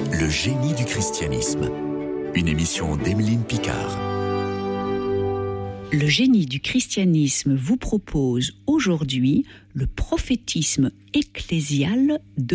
Le génie du christianisme. Une émission d'Emeline Picard. Le génie du christianisme vous propose aujourd'hui le prophétisme ecclésial de